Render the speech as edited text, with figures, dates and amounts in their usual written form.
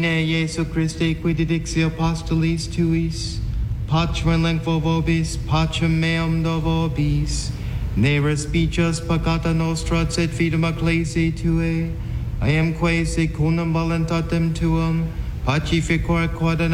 Jesu Christe, qui didixi apostolis tuis, pacem lingvo vobis, pacem meum do vobis, ne respicis peccata nostra, sed fidem ecclesiae Tuae, I am quae secundum voluntatem Tuum, pacificor quod